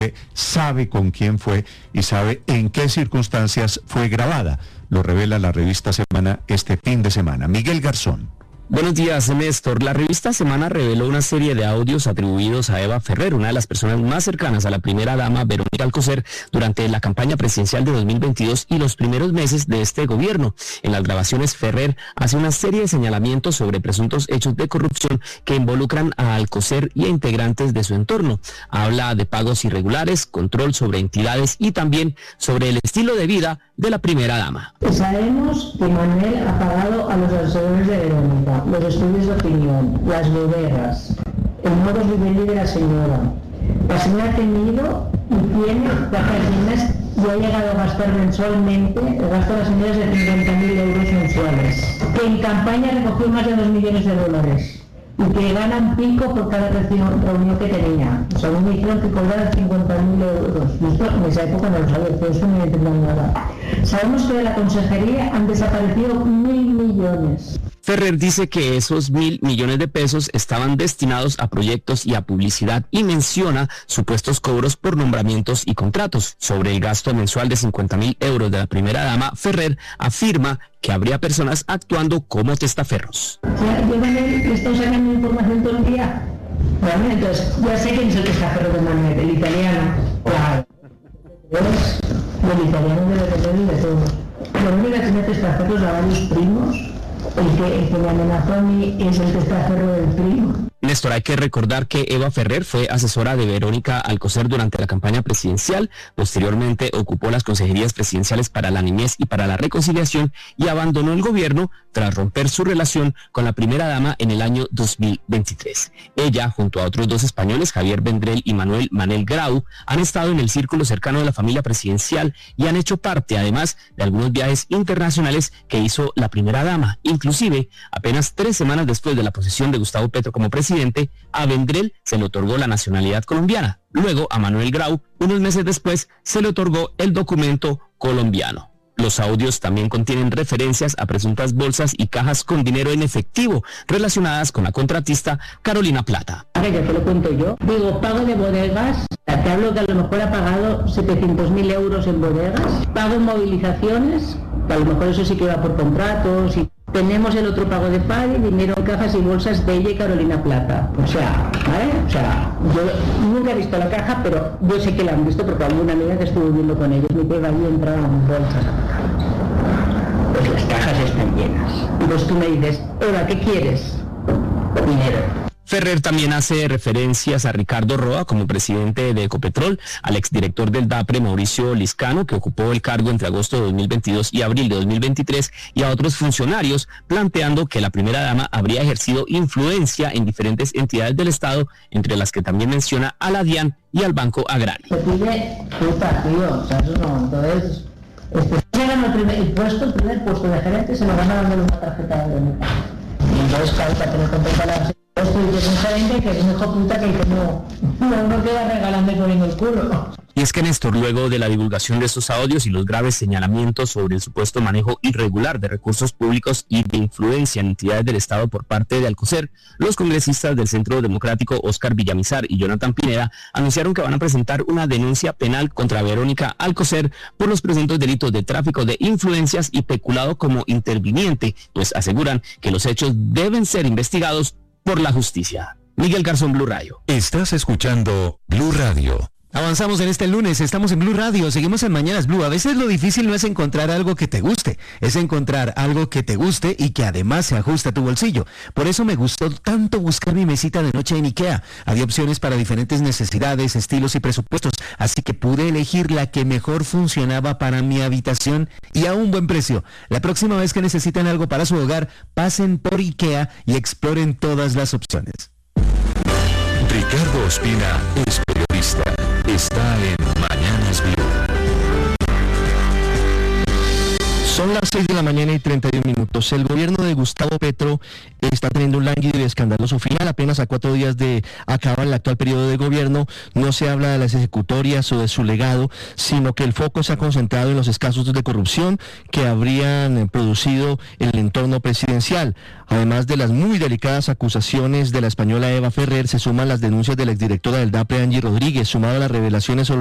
sabe con quién fue y sabe en qué circunstancias fue grabada. Lo revela la revista Semana este fin de semana. Miguel Garzón. Buenos días, Néstor. La revista Semana reveló una serie de audios atribuidos a Eva Ferrer, una de las personas más cercanas a la primera dama Verónica Alcocer durante la campaña presidencial de 2022 y los primeros meses de este gobierno. En las grabaciones, Ferrer hace una serie de señalamientos sobre presuntos hechos de corrupción que involucran a Alcocer y a integrantes de su entorno. Habla de pagos irregulares, control sobre entidades y también sobre el estilo de vida de la primera dama. Sabemos que Manuel ha pagado a los asesores de Verónica, los estudios de opinión, las bodegas, el modo vivendi de la señora. La señora ha tenido y tiene vacaciones y ha llegado a gastar mensualmente, el gasto de la señora es de 50.000 euros mensuales, que en campaña recogió más de 2 millones de dólares. Y que ganan pico por cada reunión que tenía. O sea, me dijeron que cobraban 50.000 euros. Y esto en esa época no lo sabía, pero esto no me entiendo nada. Sabemos que de la consejería han desaparecido 1.000 millones. Ferrer dice que esos 1.000 millones de pesos estaban destinados a proyectos y a publicidad y menciona supuestos cobros por nombramientos y contratos. Sobre el gasto mensual de 50.000 euros de la primera dama, Ferrer afirma que habría personas actuando como testaferros. O sea, yo Manuel le estoy sacando información todo el día. Bueno, entonces, ya sé quién es el testaferro de Manuel, el italiano. Claro. El italiano debe tener de todo. Verónica tiene testaferros a varios primos. El que me amenazó a mí es el testaferro del primo. Néstor, hay que recordar que Eva Ferrer fue asesora de Verónica Alcocer durante la campaña presidencial. Posteriormente ocupó las consejerías presidenciales para la niñez y para la reconciliación y abandonó el gobierno tras romper su relación con la primera dama en el año 2023. Ella, junto a otros dos españoles, Javier Vendrell y Manuel Manel Grau, han estado en el círculo cercano de la familia presidencial y han hecho parte, además, de algunos viajes internacionales que hizo la primera dama. Inclusive, apenas 3 semanas después de la posesión de Gustavo Petro como presidente, a Vendrell se le otorgó la nacionalidad colombiana. Luego, a Manuel Grau, unos meses después, se le otorgó el documento colombiano. Los audios también contienen referencias a presuntas bolsas y cajas con dinero en efectivo relacionadas con la contratista Carolina Plata. Ahora ya te lo cuento yo. Digo, pago de bodegas. Te hablo que a lo mejor ha pagado 700.000 euros en bodegas. Pago en movilizaciones, que a lo mejor eso sí que va por contratos. Y tenemos el otro pago de PADI, dinero en cajas y bolsas de ella y Carolina Plata. O sea, ¿vale? O sea, yo nunca he visto la caja, pero yo sé que la han visto porque había una amiga que estuvo viviendo con ellos. Me pega ahí entraban bolsas. Pues las cajas están llenas. Y pues tú me dices, Eva, ¿qué quieres? Dinero. Ferrer también hace referencias a Ricardo Roa como presidente de Ecopetrol, al exdirector del DAPRE Mauricio Liscano, que ocupó el cargo entre agosto de 2022 y abril de 2023, y a otros funcionarios, planteando que la primera dama habría ejercido influencia en diferentes entidades del Estado, entre las que también menciona a la DIAN y al Banco Agrario. Se pide fruta, tío, o sea, eso no, entonces... se gana el primer puesto de gerente, se lo gana dándole una tarjeta de Verónica. Y entonces, claro, para tener contenta la... Estoy de un gerente que es un hijo puta que no queda regalando con el culo. Y es que Néstor, luego de la divulgación de estos audios y los graves señalamientos sobre el supuesto manejo irregular de recursos públicos y de influencia en entidades del Estado por parte de Alcocer, los congresistas del Centro Democrático Óscar Villamizar y Jonathan Pineda anunciaron que van a presentar una denuncia penal contra Verónica Alcocer por los presuntos delitos de tráfico de influencias y peculado como interviniente, pues aseguran que los hechos deben ser investigados por la justicia. Miguel Garzón, Blue Radio. Estás escuchando Blue Radio. Avanzamos en este lunes, estamos en Blue Radio, seguimos en Mañanas Blue. A veces lo difícil no es encontrar algo que te guste, es encontrar algo que te guste y que además se ajuste a tu bolsillo. Por eso me gustó tanto buscar mi mesita de noche en IKEA. Había opciones para diferentes necesidades, estilos y presupuestos, así que pude elegir la que mejor funcionaba para mi habitación y a un buen precio. La próxima vez que necesiten algo para su hogar, pasen por IKEA y exploren todas las opciones. Ricardo Ospina es periodista. Está en Mañanas Blue. Son las 6 de la mañana y 31 minutos. El gobierno de Gustavo Petro está teniendo un lánguido y escandaloso final. Apenas a 4 días de acabar el actual periodo de gobierno, no se habla de las ejecutorias o de su legado, sino que el foco se ha concentrado en los escasos de corrupción que habrían producido el entorno presidencial. Además de las muy delicadas acusaciones de la española Eva Ferrer, se suman las denuncias de la exdirectora del DAPRE, Angie Rodríguez, sumado a las revelaciones sobre